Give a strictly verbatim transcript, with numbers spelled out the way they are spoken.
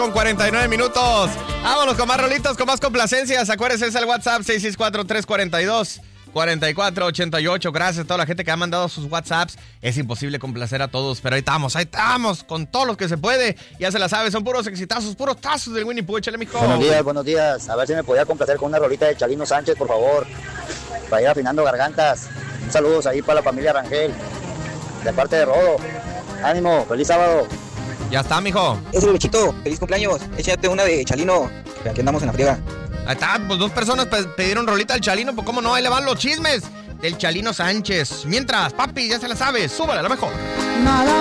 Con cuarenta y nueve minutos. Vámonos con más rolitas, con más complacencias. Acuérdense, es el WhatsApp seis seis cuatro, tres cuatro dos, cuatro cuatro ocho ocho. Gracias a toda la gente que ha mandado sus WhatsApps. Es imposible complacer a todos, pero ahí estamos, ahí estamos, con todos los que se puede. Ya se la sabe, son puros exitazos, puros tazos del Winnie Pooh. Échale, mijo. Buenos días, buenos días. A ver si me podía complacer con una rolita de Chalino Sánchez, por favor. Para ir afinando gargantas. Un saludos ahí para la familia Rangel. De parte de Rodo. Ánimo, feliz sábado. Ya está, mijo. Es el Bechito, feliz cumpleaños. Échate una de Chalino, que aquí andamos en la friega. Ahí está, pues dos personas pe- pidieron rolita al Chalino, pues cómo no, ahí le van los chismes del Chalino Sánchez. Mientras, papi, ya se la sabe, súbale a lo mejor. Nada